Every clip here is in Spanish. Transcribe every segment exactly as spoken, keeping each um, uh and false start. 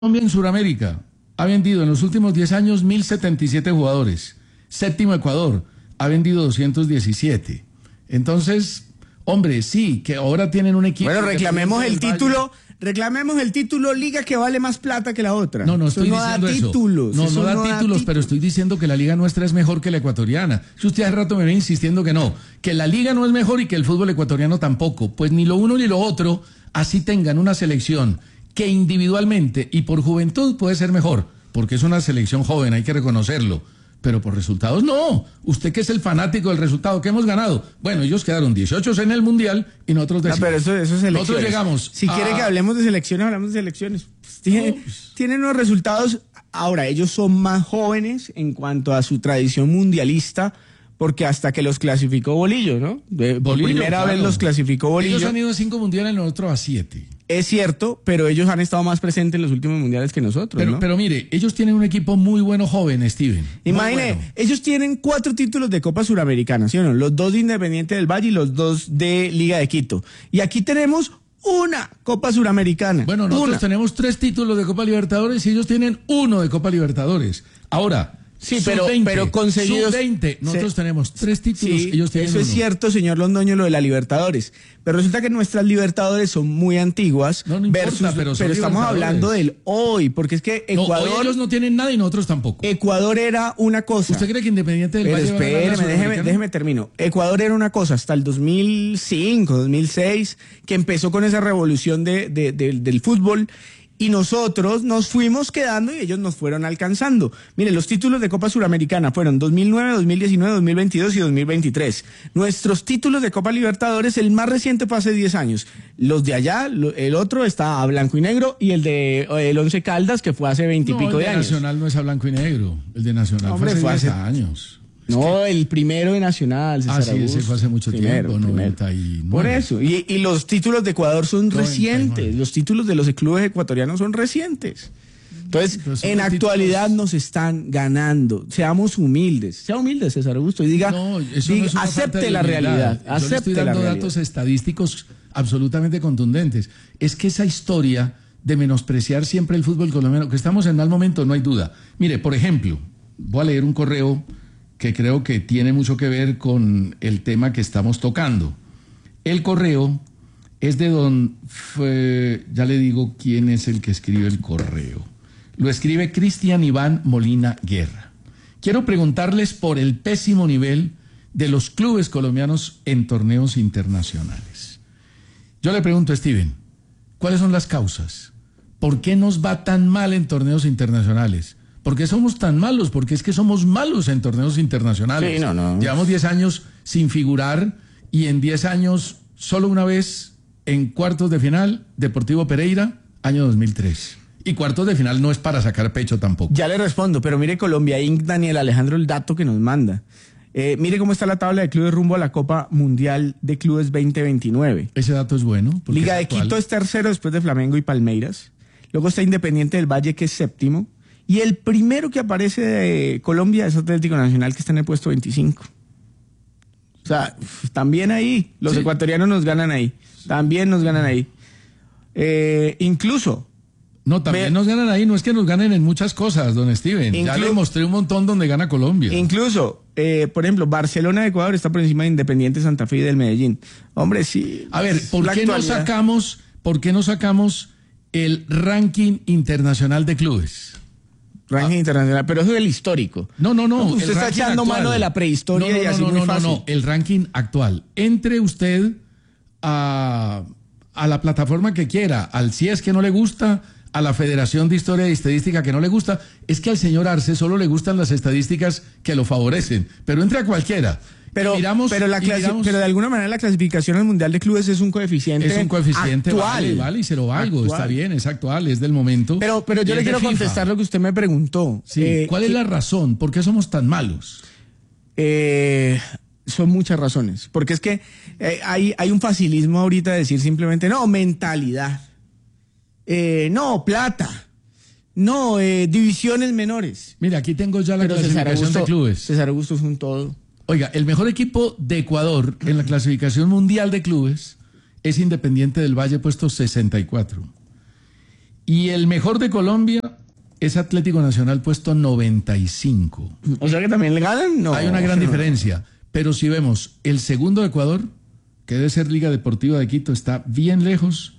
Colombia en Sudamérica ha vendido en los últimos diez años mil setenta y siete jugadores. Séptimo Ecuador, ha vendido doscientos diecisiete. Entonces, hombre, sí, que ahora tienen un equipo... Bueno, reclamemos el título, reclamemos el título liga que vale más plata que la otra. No, no estoy eso diciendo no da eso. Títulos, no, eso no da no títulos, da títulos, pero estoy diciendo que la liga nuestra es mejor que la ecuatoriana. Si usted hace rato me viene insistiendo que no, que la liga no es mejor y que el fútbol ecuatoriano tampoco. Pues ni lo uno ni lo otro, así tengan una selección que individualmente y por juventud puede ser mejor, porque es una selección joven, hay que reconocerlo, pero por resultados no. Usted que es el fanático del resultado, ¿qué hemos ganado? Bueno, ellos quedaron dieciocho en el Mundial y nosotros decimos. No, pero eso, eso es elecciones. Nosotros llegamos. Si a... quiere que hablemos de selecciones, hablamos de selecciones. Pues tiene, no, pues... tienen unos resultados. Ahora, ellos son más jóvenes en cuanto a su tradición mundialista, porque hasta que los clasificó Bolillo, ¿no? De, por Bolillo, primera claro. vez los clasificó Bolillo. Ellos han ido a cinco mundiales y nosotros a siete. Es cierto, pero ellos han estado más presentes en los últimos mundiales que nosotros, pero, ¿no? Pero mire, ellos tienen un equipo muy bueno joven, Steven. Imagine, bueno. Ellos tienen cuatro títulos de Copa Suramericana, ¿sí o no? Los dos de Independiente del Valle y los dos de Liga de Quito. Y aquí tenemos una Copa Suramericana. Bueno, nosotros una. tenemos tres títulos de Copa Libertadores y ellos tienen uno de Copa Libertadores. Ahora... Sí, pero, pero conseguidos... sub veinte, nosotros se, tenemos tres títulos, sí, ellos tienen eso uno. Es cierto, señor Londoño, lo de la Libertadores. Pero resulta que nuestras Libertadores son muy antiguas. No, no versus, importa, pero, pero estamos hablando del hoy, porque es que Ecuador... No, hoy ellos no tienen nada y nosotros tampoco. Ecuador era una cosa... ¿Usted cree que Independiente del pero Valle espéreme, déjeme, déjeme termino. Ecuador era una cosa hasta el dos mil cinco, dos mil seis, que empezó con esa revolución de, de, de, del fútbol... Y nosotros nos fuimos quedando y ellos nos fueron alcanzando. Mire, los títulos de Copa Suramericana fueron dos mil nueve, dos mil diecinueve, dos mil veintidós y dos mil veintitrés. Nuestros títulos de Copa Libertadores, el más reciente fue hace diez años. Los de allá, el otro está a blanco y negro y el de el Once Caldas, que fue hace veinte y pico de años. El de Nacional no es a blanco y negro. El de Nacional Hombre, fue hace diez años. No, el primero de Nacional, César Ah, sí, ese fue hace mucho primero, tiempo, primero. noventa y nueve. Por eso, y, y los títulos de Ecuador son noventa y nueve. Recientes, los títulos de los clubes ecuatorianos son recientes. Entonces, en actualidad títulos... nos están ganando. Seamos humildes, sea humilde, César Augusto, y diga, no, eso diga no es una acepte la realidad, Yo acepte le estoy dando datos estadísticos absolutamente contundentes. Es que esa historia de menospreciar siempre el fútbol colombiano, que estamos en mal momento, no hay duda. Mire, por ejemplo, voy a leer un correo que creo que tiene mucho que ver con el tema que estamos tocando. El correo es de don... Fue, ya le digo quién es el que escribe el correo. Lo escribe Cristian Iván Molina Guerra. Quiero preguntarles por el pésimo nivel de los clubes colombianos en torneos internacionales. Yo le pregunto a Steven, ¿cuáles son las causas? ¿Por qué nos va tan mal en torneos internacionales? ¿Por qué somos tan malos? Porque es que somos malos en torneos internacionales. Sí, no, no. Llevamos diez años sin figurar y en diez años solo una vez en cuartos de final, Deportivo Pereira, año dos mil tres. Y cuartos de final no es para sacar pecho tampoco. Ya le respondo, pero mire Colombia Inc, Daniel Alejandro, el dato que nos manda. Eh, mire cómo está la tabla de clubes rumbo a la Copa Mundial de Clubes veinte veintinueve. Ese dato es bueno. Liga de Quito es tercero después de Flamengo y Palmeiras. Luego está Independiente del Valle, que es séptimo. Y el primero que aparece de Colombia es Atlético Nacional, que está en el puesto veinticinco. O sea, también ahí, los sí. ecuatorianos nos ganan ahí. También nos ganan ahí. Eh, incluso... No, también me, nos ganan ahí, no es que nos ganen en muchas cosas, don Steven. Ya le mostré un montón donde gana Colombia. Incluso, eh, por ejemplo, Barcelona de Ecuador está por encima de Independiente Santa Fe y del Medellín. Hombre, sí. A ver, ¿por qué no sacamos, por qué no sacamos el ranking internacional de clubes? Ranking ah. internacional, pero eso es el histórico. No, no, no. Usted está echando actual. mano de la prehistoria no, no, y así no, muy no, fácil. No, no, el ranking actual. Entre usted a, a la plataforma que quiera, al C I E S que no le gusta, a la Federación de Historia y Estadística que no le gusta. Es que al señor Arce solo le gustan las estadísticas que lo favorecen, pero entre a cualquiera. Pero, miramos, pero, la miramos, pero de alguna manera la clasificación al Mundial de Clubes es un coeficiente Es un coeficiente actual. Vale, vale, y se lo valgo, actual. Está bien, es actual, es del momento. Pero, pero yo le quiero FIFA. contestar lo que usted me preguntó. Sí, eh, ¿cuál es la razón? ¿Por qué somos tan malos? Eh... Son muchas razones, porque es que eh, hay, hay un facilismo ahorita de decir simplemente, no, mentalidad, eh, no, plata, no, eh, divisiones menores. Mira, aquí tengo ya la Pero clasificación Augusto, de clubes. César Augusto es un todo. Oiga, el mejor equipo de Ecuador en la clasificación mundial de clubes es Independiente del Valle, puesto sesenta y cuatro. Y el mejor de Colombia es Atlético Nacional, puesto noventa y cinco. O sea que también le ganan, no. Hay una gran diferencia. Pero si vemos el segundo de Ecuador, que debe ser Liga Deportiva de Quito, está bien lejos.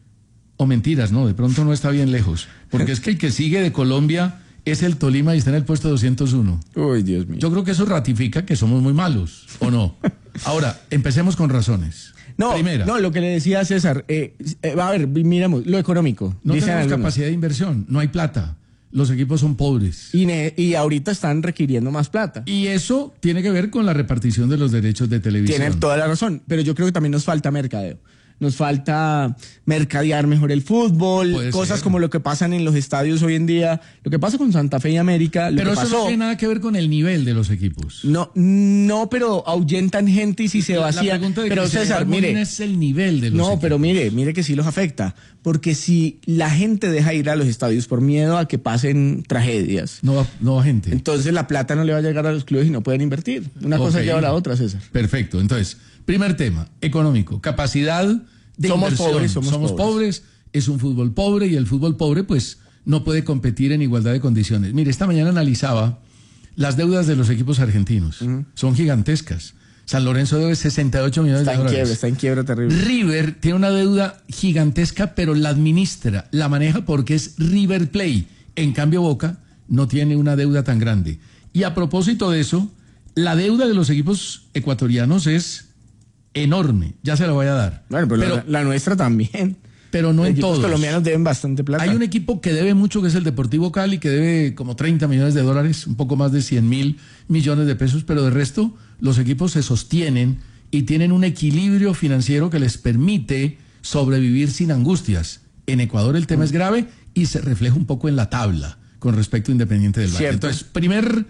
O mentiras, no, de pronto no está bien lejos. Porque es que el que sigue de Colombia es el Tolima y está en el puesto doscientos uno. Uy, Dios mío. Yo creo que eso ratifica que somos muy malos, ¿o no? Ahora, empecemos con razones. No, Primera, no, lo que le decía César, eh, eh, a ver, miramos, lo económico. no dicen tenemos algunos. capacidad de inversión, no hay plata. Los equipos son pobres. Y, ne- y ahorita están requiriendo más plata. Y eso tiene que ver con la repartición de los derechos de televisión. Tienen toda la razón, pero yo creo que también nos falta mercadeo. Nos falta mercadear mejor el fútbol, Puede cosas ser. como lo que pasan en los estadios hoy en día, lo que pasa con Santa Fe y América, lo Pero que eso pasó. no tiene nada que ver con el nivel de los equipos. No, no, pero ahuyentan gente y si se La vacían. pregunta de Pero Cristian César, Galván mire, es el nivel de los no, equipos. pero mire, mire que sí los afecta, porque si la gente deja ir a los estadios por miedo a que pasen tragedias, No va, no va gente. entonces la plata no le va a llegar a los clubes y no pueden invertir. Una cosa Ok. lleva a la otra, César. Perfecto. Entonces, primer tema, económico, capacidad de Somos inversión. pobres, somos pobres. pobres. Es un fútbol pobre y el fútbol pobre, pues, no puede competir en igualdad de condiciones. Mire, esta mañana analizaba las deudas de los equipos argentinos. Son gigantescas. San Lorenzo debe sesenta y ocho millones Está de en dólares. quiebra, está en quiebra terrible. River tiene una deuda gigantesca, pero la administra, la maneja porque es River Play. En cambio, Boca no tiene una deuda tan grande. Y a propósito de eso, la deuda de los equipos ecuatorianos es enorme. Ya se la voy a dar. Bueno, pero, pero, la, la nuestra también. pero no Los en equipos todos. colombianos deben bastante plata. Hay un equipo que debe mucho, que es el Deportivo Cali, que debe como treinta millones de dólares, un poco más de cien mil millones de pesos, pero de resto los equipos se sostienen y tienen un equilibrio financiero que les permite sobrevivir sin angustias. En Ecuador el tema es grave y se refleja un poco en la tabla con respecto a Independiente del Valle. Cierto. Entonces, primer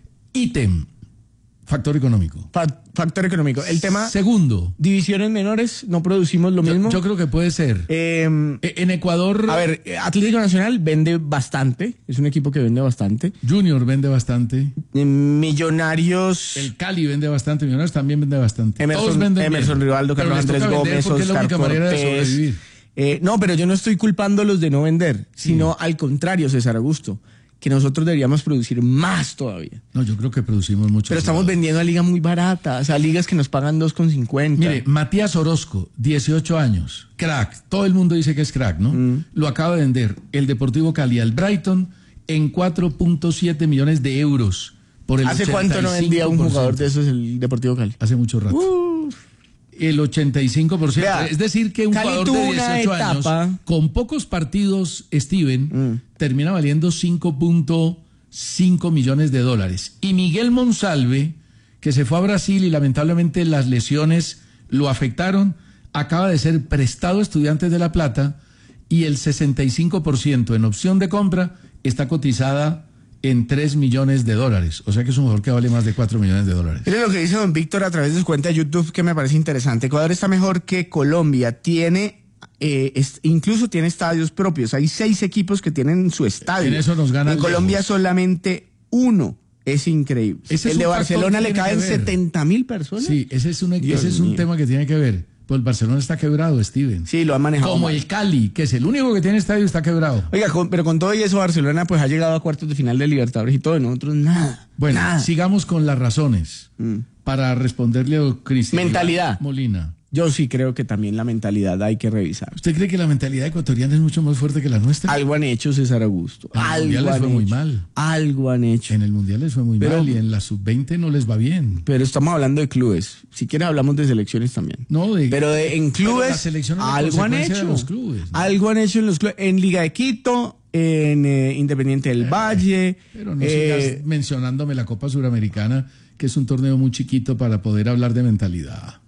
ítem, factor económico. Fa- factor económico. El tema, Segundo, divisiones menores, no producimos lo yo, mismo. yo creo que puede ser. Eh, E- en Ecuador, a ver, eh, Atlético Nacional vende bastante, es un equipo que vende bastante. Junior vende bastante. Eh, Millonarios, El Cali vende bastante, Millonarios también vende bastante. Emerson, Todos venden Emerson bien. Rivaldo, Pero Carlos les Andrés toca vender Gómez, porque es la Oscar única manera de Cortés. sobrevivir. Eh, no, pero yo no estoy culpándolos de no vender, sino al contrario, César Augusto, que nosotros deberíamos producir más todavía. No, yo creo que producimos mucho. Pero estamos vendiendo a liga muy barata, o sea, ligas que nos pagan dos con cincuenta. Mire, Matías Orozco, dieciocho años, crack. Todo el mundo dice que es crack, ¿no? Mm. Lo acaba de vender el Deportivo Cali al Brighton en cuatro punto siete millones de euros. Por el ¿Hace cuánto no vendía un jugador de esos el Deportivo Cali? Hace mucho rato. Uf. El ochenta y cinco por ciento. Vea, Es decir, que un Cali jugador tuvo de una dieciocho etapa- años, con pocos partidos, Steven, Mm. termina valiendo cinco punto cinco millones de dólares. Y Miguel Monsalve, que se fue a Brasil y lamentablemente las lesiones lo afectaron, acaba de ser prestado a Estudiantes de La Plata y el sesenta y cinco por ciento en opción de compra está cotizada en tres millones de dólares. O sea que es un jugador que vale más de cuatro millones de dólares. Mire lo que dice don Víctor a través de su cuenta de YouTube que me parece interesante. Ecuador está mejor que Colombia. Tiene, eh, es- incluso tiene estadios propios. Hay seis equipos que tienen su estadio. En eso nos ganan En Colombia lejos. solamente uno. Es increíble. Ese es El de un factor Barcelona que le tiene caen que ver. setenta mil personas. Sí, ese es un, Dios ese es un mío. tema que tiene que ver. Pues el Barcelona está quebrado, Steven. Sí, lo han manejado Como mal. el Cali, que es el único que tiene estadio, está quebrado. Oiga, con- pero con todo y eso Barcelona pues ha llegado a cuartos de final de Libertadores y todo, y nosotros nada. Bueno, nada. sigamos con las razones Mm. para responderle a Cristian Mentalidad. Molina. Yo sí creo que también la mentalidad hay que revisar. ¿Usted cree que la mentalidad ecuatoriana es mucho más fuerte que la nuestra? Algo han hecho, César Augusto. En el Algo Mundial les han fue muy hecho. mal. Algo han hecho. En el Mundial les fue muy Pero- mal y en la sub veinte no les va bien. Pero estamos hablando de clubes. Si quieres hablamos de selecciones también. No, de, Pero de- en pero clubes la selección es la algo han consecuencia de hecho. los clubes, ¿no? Algo han hecho en los clubes. En Liga de Quito, en eh, Independiente del Valle. Pero no eh, sigas mencionándome la Copa Suramericana, que es un torneo muy chiquito para poder hablar de mentalidad.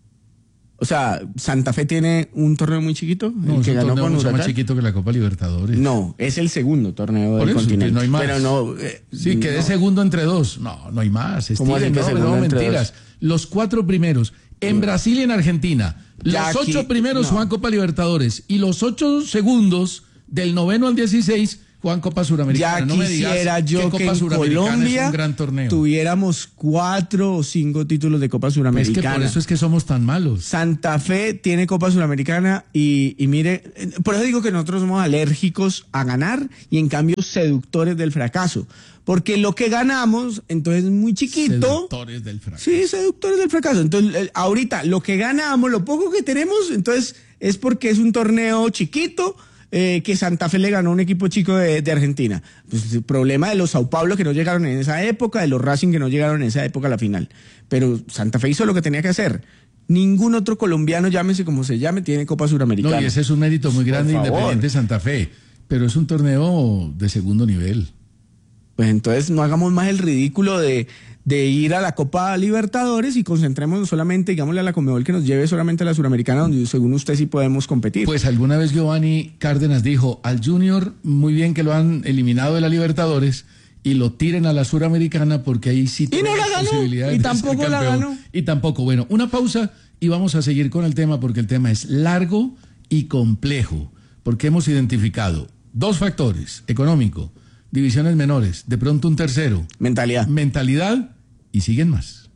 O sea, Santa Fe tiene un torneo muy chiquito. No, el es que un ganó torneo con mucho más Huracán. chiquito que la Copa Libertadores. No, es el segundo torneo Por del eso, continente. pues no hay más. Pero no. eh, Sí, quedé no. segundo entre dos. No, no hay más. ¿Cómo Steven, así que no, segundo no, entre mentiras. Los cuatro primeros, en Brasil y en Argentina. Los Ya aquí- ocho primeros no. juegan Copa Libertadores y los ocho segundos, del noveno al dieciséis, Juan, Copa Suramericana. Ya no me quisiera digas yo que, que Copa en Suramericana Colombia es un gran torneo. tuviéramos cuatro o cinco títulos de Copa Suramericana. Es que por eso es que somos tan malos. Santa Fe tiene Copa Suramericana y, y mire, por eso digo que nosotros somos alérgicos a ganar y en cambio seductores del fracaso. Porque lo que ganamos, entonces es muy chiquito. Seductores del fracaso. Sí, seductores del fracaso. Entonces, ahorita lo que ganamos, lo poco que tenemos, entonces es porque es un torneo chiquito. Eh, que Santa Fe le ganó a un equipo chico de, de Argentina. Pues el problema de los Sao Paulo que no llegaron en esa época, de los Racing que no llegaron en esa época a la final. Pero Santa Fe hizo lo que tenía que hacer. Ningún otro colombiano, llámese como se llame, tiene Copa Suramericana. No, y ese es un mérito muy grande Por favor. Independiente Santa Fe. Pero es un torneo de segundo nivel. Pues entonces no hagamos más el ridículo de, de ir a la Copa Libertadores y concentrémonos solamente, digámosle a la Conmebol que nos lleve solamente a la Suramericana, donde según usted sí podemos competir. Pues alguna vez Giovanni Cárdenas dijo, al Junior muy bien que lo han eliminado de la Libertadores y lo tiren a la Suramericana porque ahí sí y no la ganó, y tampoco la ganó. Y tampoco, bueno, una pausa y vamos a seguir con el tema porque el tema es largo y complejo, porque hemos identificado dos factores, económico, divisiones menores, de pronto un tercero. Mentalidad. Mentalidad y siguen más.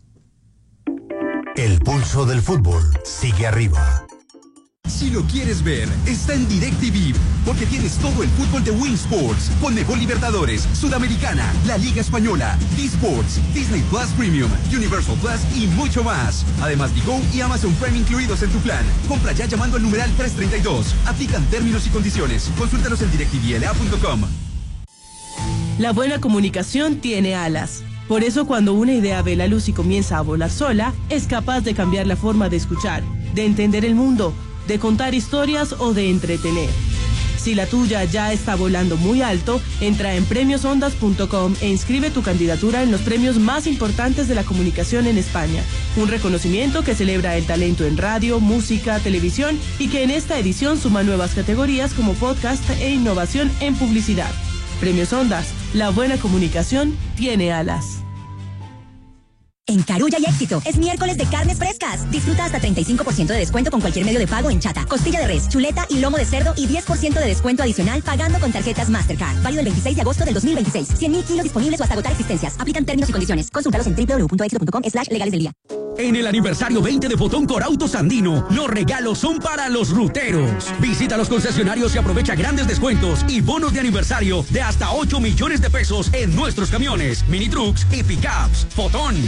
El pulso del fútbol sigue arriba. Si lo quieres ver, está en DirecTV, porque tienes todo el fútbol de Win Sports, con Mejor Libertadores, Sudamericana, la Liga Española, D-Sports, Disney Plus Premium, Universal Plus y mucho más. Además, Digo y Amazon Prime incluidos en tu plan. Compra ya llamando al numeral trescientos treinta y dos. Aplican términos y condiciones. Consúltalos en direct t v l a punto com. La buena comunicación tiene alas. Por eso cuando una idea ve la luz y comienza a volar sola, es capaz de cambiar la forma de escuchar, de entender el mundo, de contar historias o de entretener. Si la tuya ya está volando muy alto, entra en premios ondas punto com e inscribe tu candidatura en los premios más importantes de la comunicación en España. Un reconocimiento que celebra el talento en radio, música, televisión y que en esta edición suma nuevas categorías como podcast e innovación en publicidad. Premios Ondas, la buena comunicación tiene alas. En Carulla y Éxito, es miércoles de carnes frescas. Disfruta hasta treinta y cinco por ciento de descuento con cualquier medio de pago en chata, costilla de res, chuleta y lomo de cerdo y diez por ciento de descuento adicional pagando con tarjetas Mastercard. Válido el veintiséis de agosto del dos mil veintiséis. cien mil kilos disponibles o hasta agotar existencias. Aplican términos y condiciones. Consúltalos en doble u doble u doble u punto éxito punto com slash legales del día. En el aniversario veinte de Fotón Corautos Andino, los regalos son para los ruteros. Visita los concesionarios y aprovecha grandes descuentos y bonos de aniversario de hasta ocho millones de pesos en nuestros camiones, mini trucks y pickups. Fotón,